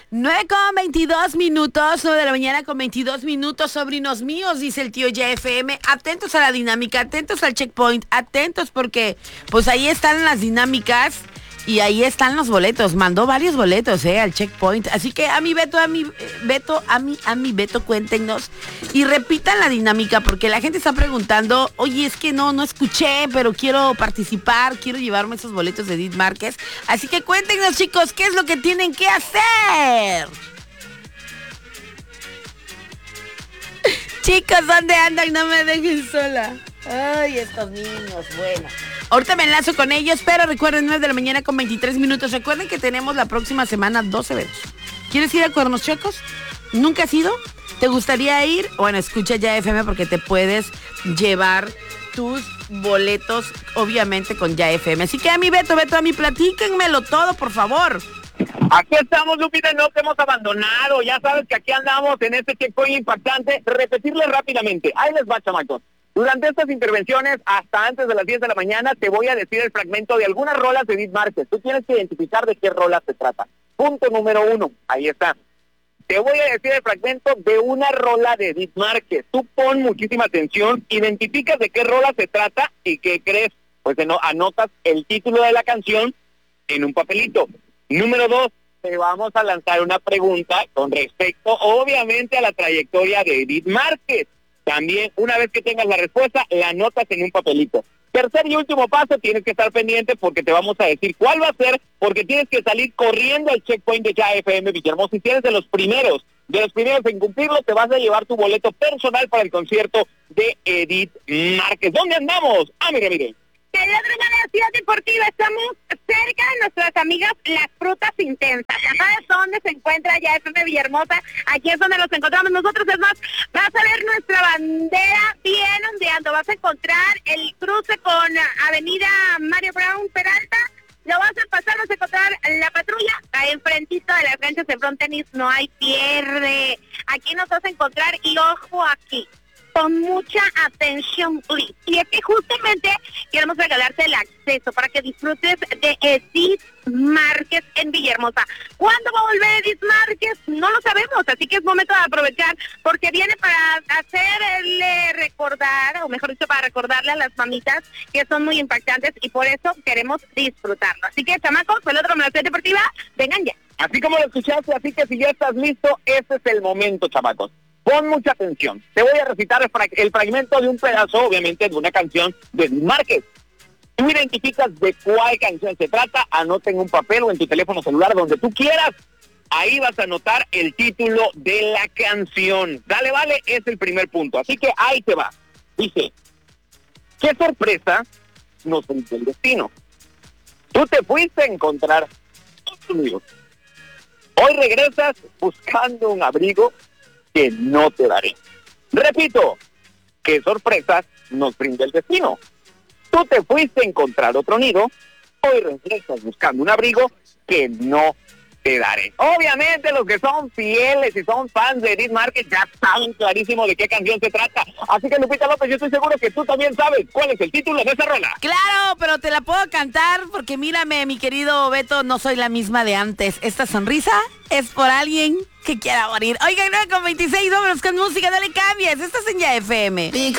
9:22, 9 de la mañana con 22 minutos, sobrinos míos, dice el tío YFM. Atentos a la dinámica, atentos al checkpoint, atentos porque pues ahí están las dinámicas y ahí están los boletos. Mandó varios boletos, al checkpoint. Así que a mi Beto, cuéntenos y repitan la dinámica porque la gente está preguntando, oye, es que no escuché, pero quiero participar, quiero llevarme esos boletos de Edith Márquez. Así que cuéntenos, chicos, ¿qué es lo que tienen que hacer? Chicos, ¿dónde andan? No me dejen sola. Ay, estos niños, bueno. Ahorita me enlazo con ellos, pero recuerden, 9 de la mañana con 23 minutos. Recuerden que tenemos la próxima semana 2 eventos. ¿Quieres ir a Cuernos Chuecos? ¿Nunca has ido? ¿Te gustaría ir? Bueno, escucha ya FM porque te puedes llevar tus boletos, obviamente, con Ya FM. Así que a mi Beto, a mí, platíquenmelo todo, por favor. Aquí estamos, Lupita, no te hemos abandonado. Ya sabes que aquí andamos en este checkpoint impactante. Repetirles rápidamente. Ahí les va, chamacos. Durante estas intervenciones, hasta antes de las 10 de la mañana, te voy a decir el fragmento de algunas rolas de Edith Márquez. Tú tienes que identificar de qué rola se trata. Punto número 1, ahí está. Te voy a decir el fragmento de una rola de Edith Márquez. Tú pon muchísima atención, identificas de qué rola se trata y qué crees. Pues anotas el título de la canción en un papelito. Número 2, te vamos a lanzar una pregunta con respecto, obviamente, a la trayectoria de Edith Márquez. También, una vez que tengas la respuesta, la anotas en un papelito. Tercer y último paso, tienes que estar pendiente porque te vamos a decir cuál va a ser, porque tienes que salir corriendo al checkpoint de Ya FM Villahermosa. Si eres de los primeros en cumplirlo, te vas a llevar tu boleto personal para el concierto de Edith Márquez. ¿Dónde andamos? Mire. Querida hermana de Ciudad Deportiva, estamos cerca de nuestras amigas Las Frutas Intensas. ¿Sabes dónde se encuentra Ya FM Villahermosa? Aquí es donde nos encontramos nosotros. Es más, vas a ver nuestra bandera bien ondeando. Vas a encontrar el cruce con Avenida Mario Brown Peralta. Lo vas a pasar, vas a encontrar la patrulla ahí enfrentito de las canchas de front tenis. No hay pierde. Aquí nos vas a encontrar y ojo aquí. Con mucha atención, please. Y es que justamente queremos regalarte el acceso para que disfrutes de Edith Márquez en Villahermosa. ¿Cuándo va a volver Edith Márquez? No lo sabemos, así que es momento de aprovechar porque viene para hacerle recordar, o mejor dicho, para recordarle a las mamitas que son muy impactantes y por eso queremos disfrutarlo. Así que, chamacos, fue el otro de la Ciudad Deportiva, vengan ya. Así como lo escuchaste, así que si ya estás listo, este es el momento, chamacos. Pon mucha atención. Te voy a recitar el fragmento de un pedazo, obviamente, de una canción de Edith Márquez. Tú identificas de cuál canción se trata, anota en un papel o en tu teléfono celular, donde tú quieras. Ahí vas a anotar el título de la canción. Dale, vale, es el primer punto. Así que ahí te va. Dice, ¿qué sorpresa nos brindó el destino? Tú te fuiste a encontrar otro amigo. Hoy regresas buscando un abrigo que no te daré. Repito, ¿qué sorpresas nos brinda el destino? Tú te fuiste a encontrar otro nido, hoy regresas buscando un abrigo que no te daré. Obviamente los que son fieles y son fans de Edith Márquez ya saben clarísimo de qué canción se trata. Así que, Lupita López, yo estoy seguro que tú también sabes cuál es el título de esa rola. Claro, pero te la puedo cantar porque mírame, mi querido Beto, no soy la misma de antes. Esta sonrisa es por alguien que quiera morir. Oigan, 9:26, vámonos con música, no le cambies. Estás en Ya FM.